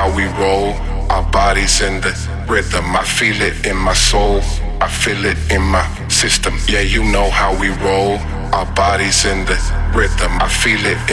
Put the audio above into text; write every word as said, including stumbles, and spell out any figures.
how we roll. Our bodies in the rhythm. I feel it in my soul. I feel it in my system. Yeah, you know how we roll. Our bodies in the rhythm. I feel it